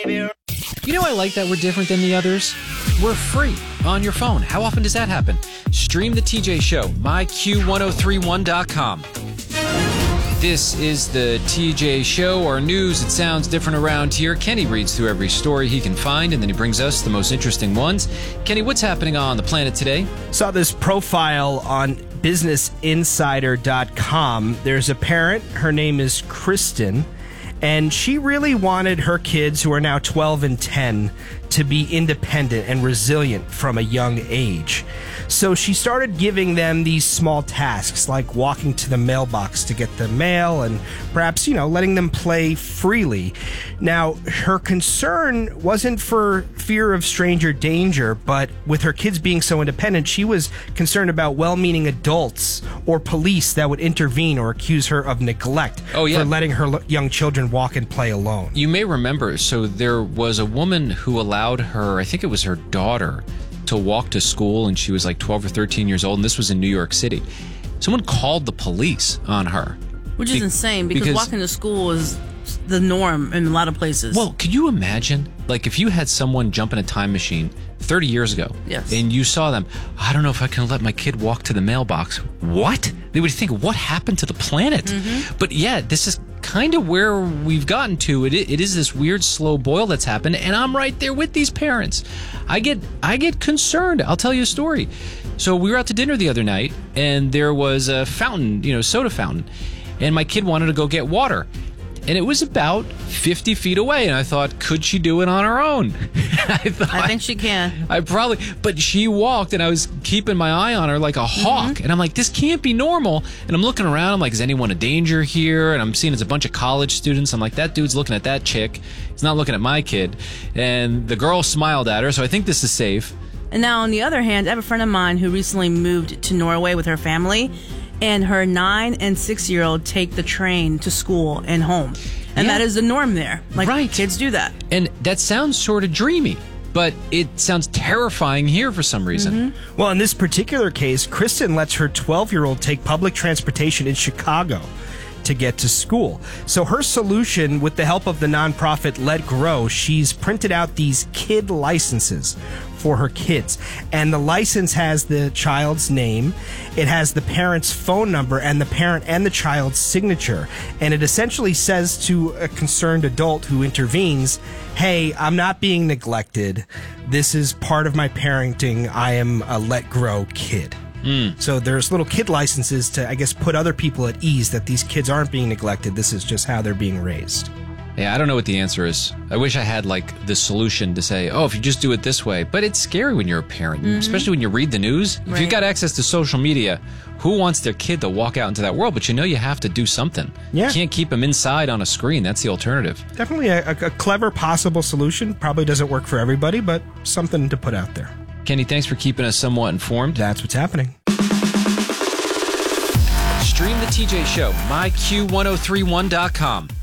baby. You know, I like that we're different than the others. We're free on your phone. How often does that happen? Stream the TJ Show, myq1031.com. This is the TJ Show, our news. It sounds different around here. Kenny reads through every story he can find, and then he brings us the most interesting ones. Kenny, what's happening on the planet today? Saw this profile on businessinsider.com. There's a parent. Her name is Kristen, and she really wanted her kids, who are now 12 and 10, to be independent and resilient from a young age. So she started giving them these small tasks, like walking to the mailbox to get the mail and perhaps, letting them play freely. Now, her concern wasn't for fear of stranger danger, but with her kids being so independent, she was concerned about well-meaning adults or police that would intervene or accuse her of neglect for letting her young children walk and play alone. You may remember, so there was a woman who allowed her, I think it was her daughter, to walk to school, and she was like 12 or 13 years old, and this was in New York City. Someone called the police on her. Which is insane, because walking to school is the norm in a lot of places. Well, could you imagine, like, if you had someone jump in a time machine 30 years ago, and you saw them, I don't know if I can let my kid walk to the mailbox. What? They would think, what happened to the planet? Mm-hmm. But yeah, this is kind of where we've gotten to. It is this weird slow boil that's happened, and I'm right there with these parents. I get concerned. I'll tell you a story. So we were out to dinner the other night, and there was a fountain, soda fountain, and my kid wanted to go get water. And it was about 50 feet away, and I thought, could she do it on her own? I think she can. But she walked, and I was keeping my eye on her like a hawk. Mm-hmm. And I'm like, this can't be normal. And I'm looking around, I'm like, is anyone in danger here? And I'm seeing it's a bunch of college students. I'm like, that dude's looking at that chick. He's not looking at my kid. And the girl smiled at her, so I think this is safe. And now, on the other hand, I have a friend of mine who recently moved to Norway with her family, and her 9 and 6-year-old take the train to school and home. And that is the norm there. Kids do that. And that sounds sort of dreamy, but it sounds terrifying here for some reason. Mm-hmm. Well, in this particular case, Kristen lets her 12-year-old take public transportation in Chicago to get to school. So her solution, with the help of the nonprofit Let Grow, she's printed out these kid licenses for her kids. And the license has the child's name, it has the parent's phone number, and the parent and the child's signature. And it essentially says to a concerned adult who intervenes, hey, I'm not being neglected. This is part of my parenting. I am a Let Grow kid. So there's little kid licenses to, I guess, put other people at ease that these kids aren't being neglected. This is just how they're being raised. Yeah, I don't know what the answer is. I wish I had, the solution to say, if you just do it this way. But it's scary when you're a parent, especially when you read the news. Right. If you've got access to social media, who wants their kid to walk out into that world? But you have to do something. Yeah. You can't keep them inside on a screen. That's the alternative. Definitely a clever possible solution. Probably doesn't work for everybody, but something to put out there. Kenny, thanks for keeping us somewhat informed. That's what's happening. Stream the TJ Show, myq1031.com.